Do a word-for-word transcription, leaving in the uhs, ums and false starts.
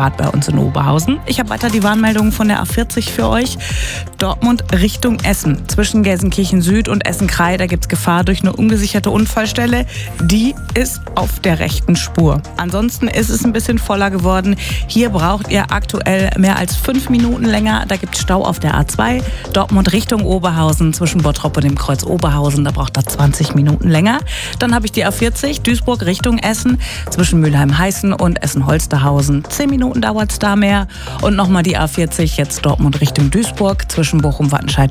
Grad bei uns in Oberhausen. Ich habe weiter die Warnmeldungen von der A vierzig für euch. Dortmund Richtung Essen. Zwischen Gelsenkirchen Süd und Essen-Krei, da gibt es Gefahr durch eine ungesicherte Unfallstelle. Die ist auf der rechten Spur. Ansonsten ist es ein bisschen voller geworden. Hier braucht ihr aktuell mehr als fünf Minuten länger. Da gibt es Stau auf der A zwei. Dortmund Richtung Oberhausen zwischen Bottrop und dem Kreuz Oberhausen. Da braucht ihr zwanzig Minuten länger. Dann habe ich die A vierzig Duisburg Richtung Essen zwischen Mülheim-Heißen und Essen-Holsterhausen. zehn Minuten dauert es da mehr. Und nochmal die A vierzig jetzt Dortmund Richtung Duisburg zwischen Bochum-Wattenscheid